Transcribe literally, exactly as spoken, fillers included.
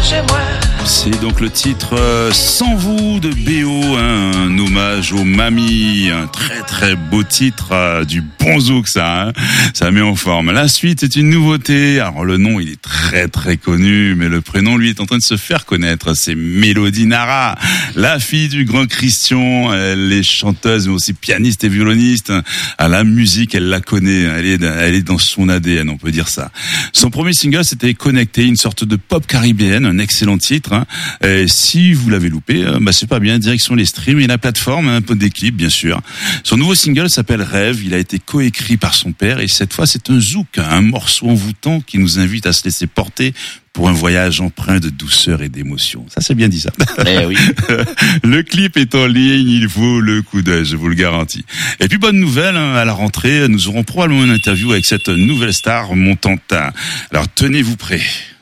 chez moi. C'est donc le titre euh, Sans vous de B O, hein, un hommage aux mamies, un très très beau titre, euh, du bon zouk ça, hein, ça met en forme. La suite est une nouveauté, alors le nom il est très très connu, mais le prénom lui est en train de se faire connaître, c'est Mélodie Nara, la fille du grand Christian, elle est chanteuse mais aussi pianiste et violoniste, à la musique elle la connaît, elle est, elle est dans son A D N, on peut dire ça. Son premier single c'était Connecté, une sorte de pop caribéenne, un excellent titre. Et si vous l'avez loupé, bah c'est pas bien, direction les streams et la plateforme, un peu des clips bien sûr. Son nouveau single s'appelle Rêve, il a été coécrit par son père et cette fois c'est un zouk, un morceau envoûtant qui nous invite à se laisser porter pour un voyage empreint de douceur et d'émotion. Ça c'est bien dit ça. Eh oui. Le clip est en ligne, il vaut le coup d'œil, je vous le garantis. Et puis bonne nouvelle, à la rentrée, nous aurons probablement une interview avec cette nouvelle star montante. Alors tenez-vous prêts.